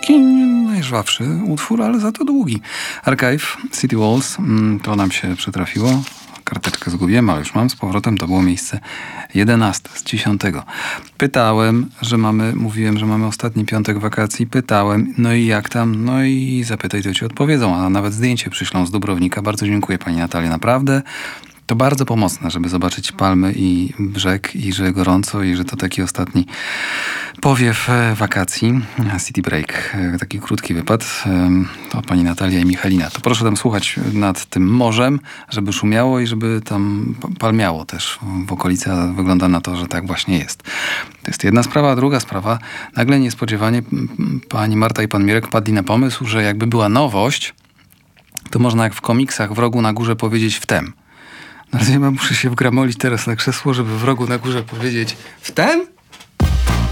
taki najżwawszy utwór, ale za to długi. Archive, City Walls, to nam się przytrafiło. Karteczkę zgubiłem, ale już mam z powrotem. To było miejsce 11 z 10. Mówiłem, że mamy ostatni piątek wakacji. Pytałem, no i jak tam? No i zapytaj, to ci odpowiedzą. A nawet zdjęcie przyślą z Dubrownika. Bardzo dziękuję, pani Natalia, naprawdę. To bardzo pomocne, żeby zobaczyć palmy i brzeg i że gorąco i że to taki ostatni powiew wakacji. City Break, taki krótki wypad. To pani Natalia i Michalina. To proszę tam słuchać nad tym morzem, żeby szumiało i żeby tam palmiało też w okolicy. A wygląda na to, że tak właśnie jest. To jest jedna sprawa. A druga sprawa, nagle niespodziewanie pani Marta i pan Mirek padli na pomysł, że jakby była nowość, to można jak w komiksach w rogu na górze powiedzieć wtem. No ale ja muszę się wgramolić teraz na krzesło, żeby w rogu na górze powiedzieć wtem?